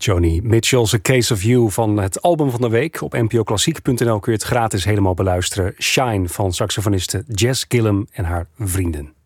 Joni Mitchell's A Case of You van het album van de week. Op npoklassiek.nl kun je het gratis helemaal beluisteren. Shine van saxofoniste Jess Gillum en haar vrienden.